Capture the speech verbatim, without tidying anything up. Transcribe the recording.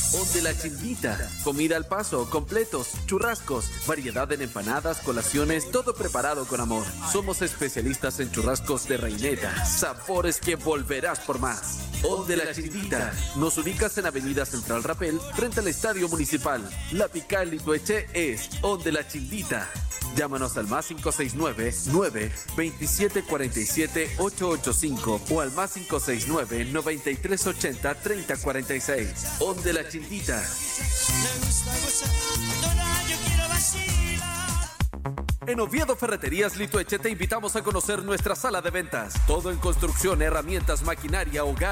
Onde La Childita. Comida al paso, completos, churrascos, variedad en empanadas, colaciones, todo preparado con amor. Somos especialistas en churrascos de reineta. Sabores que volverás por más. Onde La Childita. Nos ubicas en Avenida Central Rapel, frente al Estadio Municipal. La Pical Litueche es Onde La Childita. Llámanos al más cinco seis nueve, nueve, veintisiete cuarenta y siete, ochocientos ochenta y cinco o al más cinco seis nueve, noventa y tres ochenta, treinta cuarenta y seis. Onde La Childita. En Oviedo Ferreterías Litueche te invitamos a conocer nuestra sala de ventas. Todo en construcción, herramientas, maquinaria, hogar.